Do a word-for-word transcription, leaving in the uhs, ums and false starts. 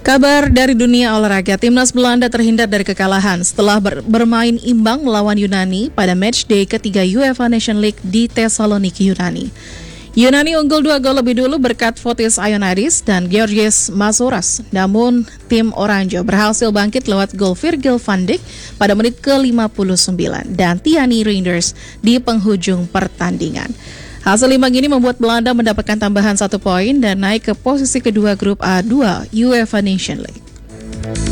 Kabar dari dunia olahraga, timnas Belanda terhindar dari kekalahan setelah ber- bermain imbang melawan Yunani pada matchday ketiga UEFA Nation League di Thessaloniki, Yunani. Yunani unggul dua gol lebih dulu berkat Fotis Ioannidis dan Georgios Masouras. Namun, tim Oranjo berhasil bangkit lewat gol Virgil van Dijk pada menit ke lima puluh sembilan dan Tiani Reinders di penghujung pertandingan. Hasil imbang ini membuat Belanda mendapatkan tambahan satu poin dan naik ke posisi kedua grup A dua UEFA Nation League.